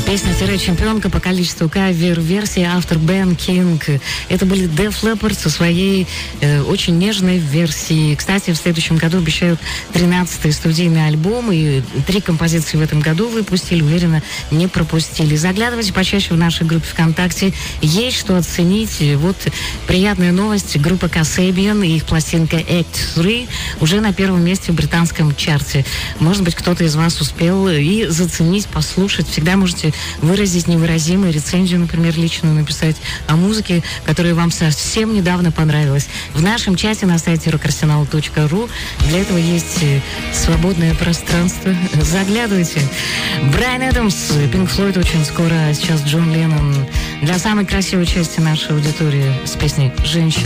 Песня «Чемпионка» по количеству кавер-версий, автор Бен Кинг. Это были Def Leppard со своей очень нежной версией. Кстати, в следующем году обещают 13-й студийный альбом, и 3 композиции в этом году выпустили, уверенно, не пропустили. Заглядывайте почаще в нашей группе ВКонтакте, есть что оценить. Вот приятная новость, группа Kasabian и их пластинка Act 3 уже на первом месте в британском чарте. Может быть, кто-то из вас успел и заценить, послушать. Всегда можете выразить невыразимую рецензию, например, личную написать о музыке, которая вам совсем недавно понравилась. В нашем чате на сайте rockarsenal.ru для этого есть свободное пространство. Заглядывайте. Брайан Эдамс, Pink Floyd очень скоро, а сейчас Джон Леннон. Для самой красивой части нашей аудитории с песней «Женщина».